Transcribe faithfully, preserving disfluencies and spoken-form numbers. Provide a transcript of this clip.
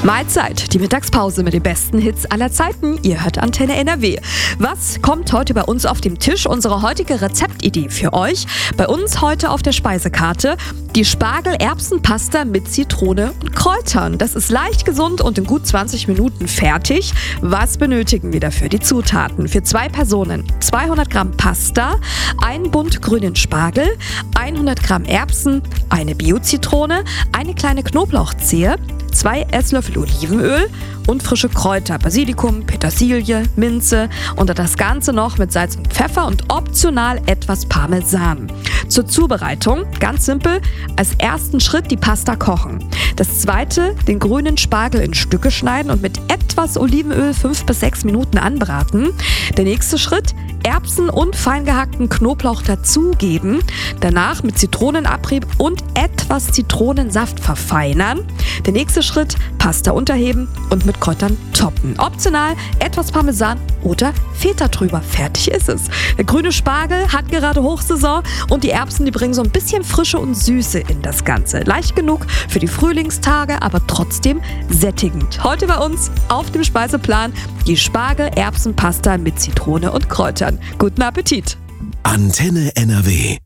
Mahlzeit, die Mittagspause mit den besten Hits aller Zeiten. Ihr hört Antenne N R W. Was kommt heute bei uns auf dem Tisch? Unsere heutige Rezeptidee für euch. Bei uns heute auf der Speisekarte die Spargel-Erbsen-Pasta mit Zitrone und Kräutern. Das ist leicht gesund und in gut zwanzig Minuten fertig. Was benötigen wir dafür? Die Zutaten für zwei Personen: zweihundert Gramm Pasta, ein Bund grünen Spargel, hundert Gramm Erbsen, eine Bio-Zitrone, eine kleine Knoblauchzehe, zwei Esslöffel Olivenöl und frische Kräuter, Basilikum, Petersilie, Minze und das Ganze noch mit Salz und Pfeffer und optional etwas Parmesan. Zur Zubereitung, ganz simpel, als ersten Schritt die Pasta kochen. Das zweite, den grünen Spargel in Stücke schneiden und mit etwas Olivenöl fünf bis sechs Minuten anbraten. Der nächste Schritt, Erbsen und fein gehackten Knoblauch dazugeben. Danach mit Zitronenabrieb und etwas Zitronensaft verfeinern. Der nächste Schritt, Pasta unterheben und mit Kräutern toppen. Optional etwas Parmesan oder Feta drüber. Fertig ist es. Der grüne Spargel hat gerade Hochsaison und die Erbsen, die bringen so ein bisschen Frische und Süße in das Ganze. Leicht genug für die Frühlingstage, aber trotzdem sättigend. Heute bei uns auf dem Speiseplan die Spargel-Erbsen-Pasta mit Zitrone und Kräutern. Guten Appetit! Antenne N R W.